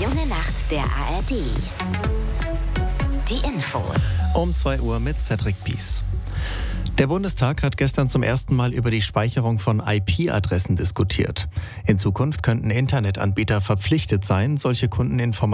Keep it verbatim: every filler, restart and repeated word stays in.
Junge Nacht der A R D. Die Infos. Um zwei Uhr mit Cedric Bies. Der Bundestag hat gestern zum ersten Mal über die Speicherung von I P-Adressen diskutiert. In Zukunft könnten Internetanbieter verpflichtet sein, solche Kundeninformationen